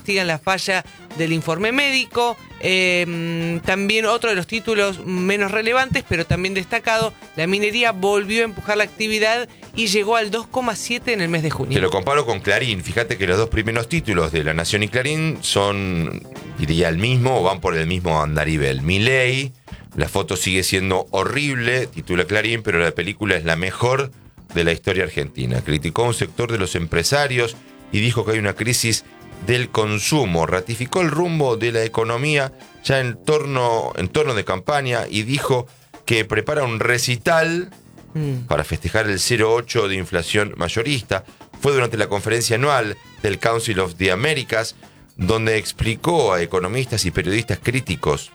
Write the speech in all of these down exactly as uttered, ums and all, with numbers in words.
investigan la falla del informe médico. Eh, también otro de los títulos menos relevantes, pero también destacado, la minería volvió a empujar la actividad y llegó al dos coma siete en el mes de junio. Te lo comparo con Clarín. Fíjate que los dos primeros títulos de La Nación y Clarín son, diría, el mismo o van por el mismo andarivel. Milei, la foto sigue siendo horrible, titula Clarín, pero la película es la mejor de la historia argentina. Criticó a un sector de los empresarios y dijo que hay una crisis del consumo. Ratificó el rumbo de la economía ya en torno, en torno de campaña y dijo que prepara un recital mm. para festejar el cero coma ocho de inflación mayorista. Fue durante la conferencia anual del Council of the Americas, donde explicó a economistas y periodistas críticos.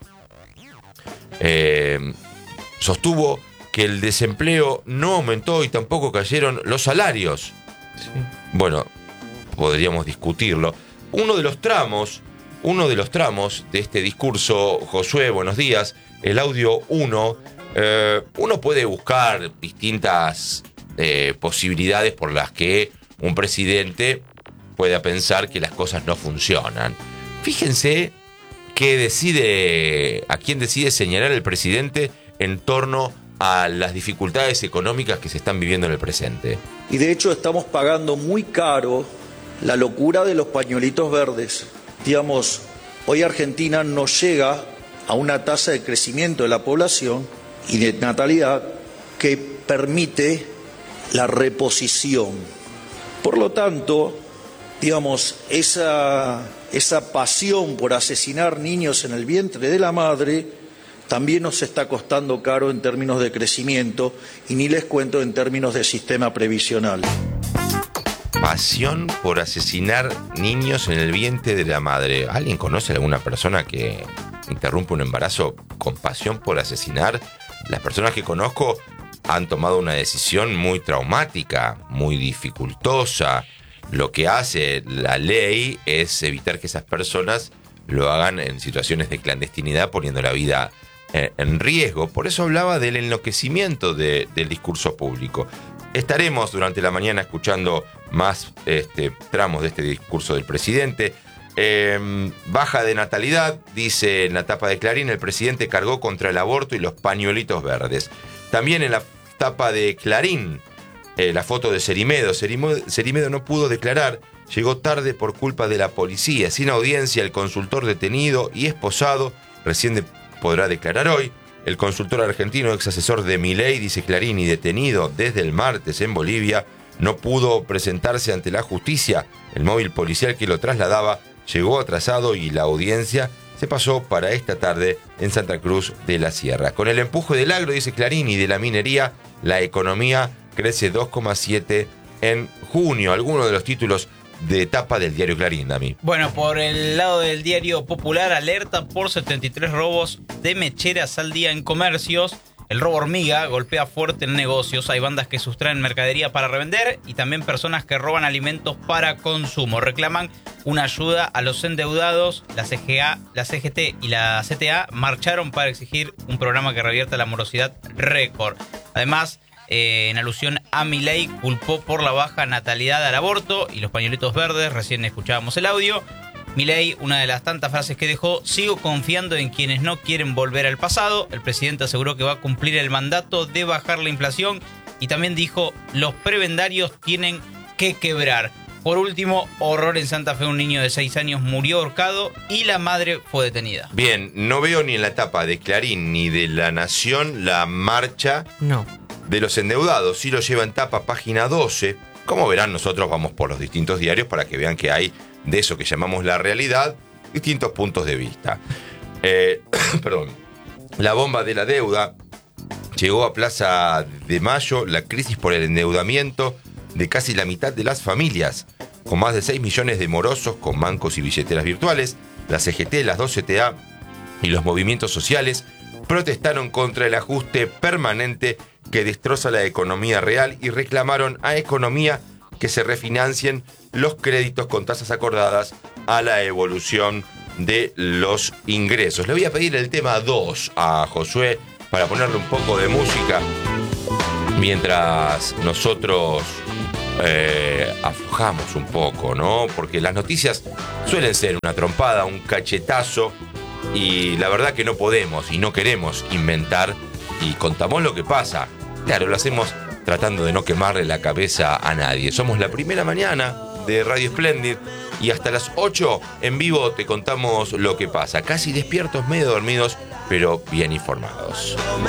Eh, sostuvo que el desempleo no aumentó y tampoco cayeron los salarios. Sí. Bueno, podríamos discutirlo. Uno de los tramos, uno de los tramos de este discurso, Josué, buenos días, el audio uno, eh, uno puede buscar distintas eh, posibilidades por las que un presidente pueda pensar que las cosas no funcionan. Fíjense que decide, a quién decide señalar el presidente en torno a las dificultades económicas que se están viviendo en el presente. Y de hecho estamos pagando muy caro la locura de los pañuelitos verdes. Digamos, hoy Argentina no llega a una tasa de crecimiento de la población y de natalidad que permite la reposición. Por lo tanto, digamos, esa, esa pasión por asesinar niños en el vientre de la madre también nos está costando caro en términos de crecimiento y ni les cuento en términos de sistema previsional. Pasión por asesinar niños en el vientre de la madre. ¿Alguien conoce a alguna persona que interrumpe un embarazo con pasión por asesinar? Las personas que conozco han tomado una decisión muy traumática, muy dificultosa. Lo que hace la ley es evitar que esas personas lo hagan en situaciones de clandestinidad, poniendo la vida en riesgo. Por eso hablaba del enloquecimiento de, del discurso público. Estaremos durante la mañana escuchando más este, tramos de este discurso del presidente. Eh, baja de natalidad, dice en la tapa de Clarín, el presidente cargó contra el aborto y los pañuelitos verdes. También en la tapa de Clarín, eh, la foto de Cerimedo. Cerimedo. Cerimedo no pudo declarar, llegó tarde por culpa de la policía. Sin audiencia, el consultor detenido y esposado recién de, podrá declarar hoy. El consultor argentino, ex asesor de Milei, dice Clarín, y detenido desde el martes en Bolivia, no pudo presentarse ante la justicia. El móvil policial que lo trasladaba llegó atrasado y la audiencia se pasó para esta tarde en Santa Cruz de la Sierra. Con el empuje del agro, dice Clarín, y de la minería, la economía crece dos coma siete en junio. Algunos de los títulos de etapa del diario Clarín, Dami. Bueno, por el lado del diario Popular, alerta por setenta y tres robos de mecheras al día en comercios. El robo hormiga golpea fuerte en negocios. Hay bandas que sustraen mercadería para revender y también personas que roban alimentos para consumo. Reclaman una ayuda a los endeudados. La C G A, la C G T y la C T A marcharon para exigir un programa que revierta la morosidad récord. Además, Eh, en alusión a Milei, culpó por la baja natalidad al aborto y los pañuelitos verdes. Recién escuchábamos el audio. Milei, una de las tantas frases que dejó: sigo confiando en quienes no quieren volver al pasado. El presidente aseguró que va a cumplir el mandato de bajar la inflación y también dijo: los prebendarios tienen que quebrar. Por último, horror en Santa Fe. Un niño de seis años murió ahorcado y la madre fue detenida. Bien, no veo ni en la tapa de Clarín ni de La Nación la marcha No. de los endeudados. Sí lo lleva en tapa página doce. Como verán, nosotros vamos por los distintos diarios para que vean que hay de eso que llamamos la realidad distintos puntos de vista. Eh, perdón. La bomba de la deuda llegó a Plaza de Mayo. La crisis por el endeudamiento de casi la mitad de las familias, con más de seis millones de morosos con bancos y billeteras virtuales. La C G T, las dos C T A y los movimientos sociales protestaron contra el ajuste permanente que destroza la economía real y reclamaron a Economía que se refinancien los créditos con tasas acordadas a la evolución de los ingresos. Le voy a pedir el tema dos a Josué para ponerle un poco de música mientras nosotros eh, aflojamos un poco, ¿no? Porque las noticias suelen ser una trompada, un cachetazo, y la verdad que no podemos y no queremos inventar y contamos lo que pasa. Claro, lo hacemos tratando de no quemarle la cabeza a nadie. Somos la primera mañana de Radio Splendid y hasta las ocho en vivo te contamos lo que pasa. Casi despiertos, medio dormidos, pero bien informados.